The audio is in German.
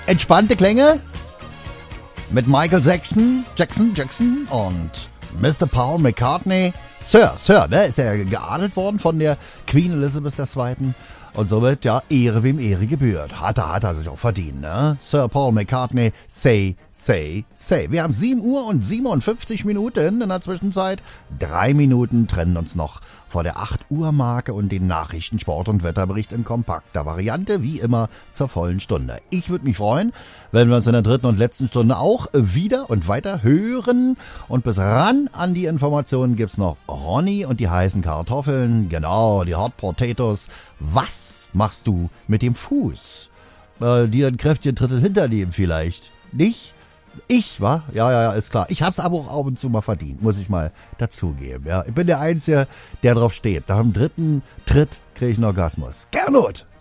Entspannte Klänge mit Michael Jackson und Mr. Paul McCartney. Sir, ne? Ist ja geadelt worden von der Queen Elizabeth II. Und somit, ja, Ehre wem Ehre gebührt. Hat er sich auch verdient, ne? Sir Paul McCartney, say. Wir haben 7 Uhr und 57 Minuten in der Zwischenzeit. 3 Minuten trennen uns noch vor der 8 Uhr Marke und den Nachrichten, Sport und Wetterbericht in kompakter Variante, wie immer zur vollen Stunde. Ich würde mich freuen, wenn wir uns in der dritten und letzten Stunde auch wieder und weiter hören. Und bis ran an die Informationen gibt's noch Ronny und die heißen Kartoffeln, genau, die Hot Potatoes. Was machst du mit dem Fuß? Dir ein kräftiges Drittel hinternehmen vielleicht? Nicht? Ich, wa? Ja, ist klar. Ich hab's aber auch ab und zu mal verdient, muss ich mal dazugeben. Ja, ich bin der Einzige, der drauf steht. Nach dem dritten Tritt kriege ich einen Orgasmus. Gernot!